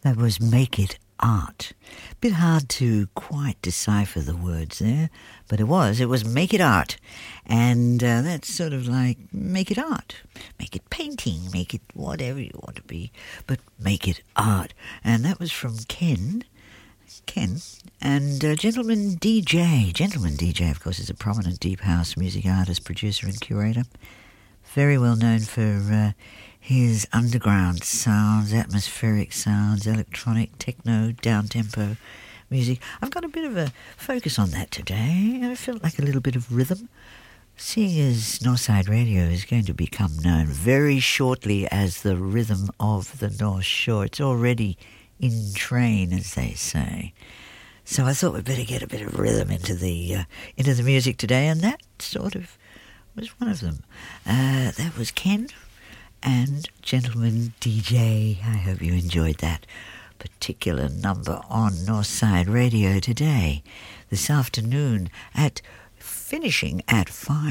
That was Make It Art. Bit hard to quite decipher the words there, but it was Make It Art. And that's sort of like make it art, make it painting, make it whatever you want to be, but make it art. And that was from Ken, and Gentleman DJ. Gentleman DJ, of course, is a prominent deep house music artist, producer and curator. Very well known for his underground sounds, atmospheric sounds, electronic, techno, down-tempo music. I've got a bit of a focus on that today. I felt like a little bit of rhythm. Seeing as Northside Radio is going to become known very shortly as the rhythm of the North Shore. It's already in train, as they say. So I thought we'd better get a bit of rhythm into the music today, and that sort of was one of them. That was Ken and Gentleman DJ. I hope you enjoyed that particular number on Northside Radio today. This afternoon finishing at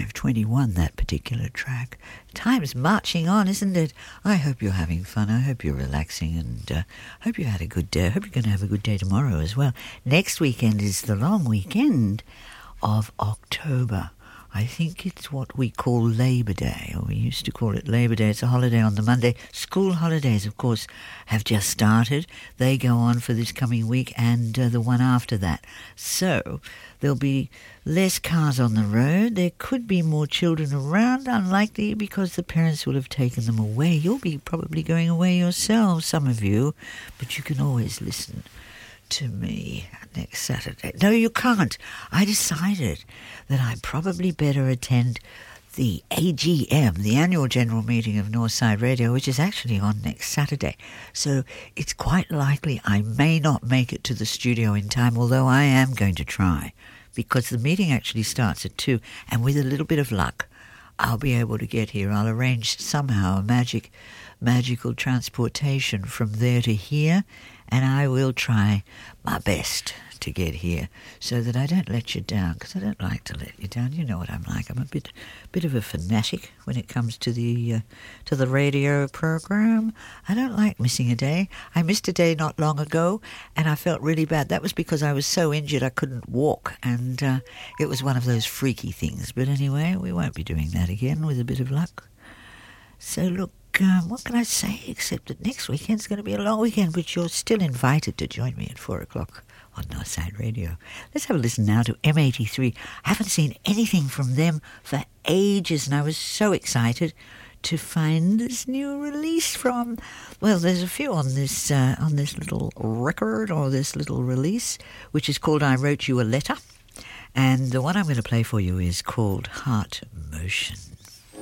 5:21, that particular track. Time's marching on, isn't it? I hope you're having fun. I hope you're relaxing, and hope you had a good day. I hope you're going to have a good day tomorrow as well. Next weekend is the long weekend of October. I think it's what we call Labor Day, or we used to call it Labor Day. It's a holiday on the Monday. School holidays, of course, have just started. They go on for this coming week and the one after that. So there'll be less cars on the road. There could be more children around, unlikely, because the parents will have taken them away. You'll be probably going away yourselves, some of you, but you can always listen to me next Saturday. No, you can't. I decided that I probably better attend the AGM, the annual general meeting of Northside Radio, which is actually on next Saturday. So it's quite likely I may not make it to the studio in time, although I am going to try, because the meeting actually starts at 2, and with a little bit of luck, I'll be able to get here. I'll arrange somehow a magical transportation from there to here, and I will try my best to get here so that I don't let you down, because I don't like to let you down. You know what I'm like. I'm a bit of a fanatic when it comes to the radio program. I don't like missing a day. I missed a day not long ago, and I felt really bad. That was because I was so injured I couldn't walk, and it was one of those freaky things. But anyway, we won't be doing that again with a bit of luck. So look, what can I say except that next weekend's going to be a long weekend, but you're still invited to join me at 4 o'clock on Northside Radio. Let's have a listen now to M83. I haven't seen anything from them for ages, and I was so excited to find this new release from, well, there's a few on this little record, or this little release, which is called I Wrote You a Letter, and the one I'm going to play for you is called Heart Motion.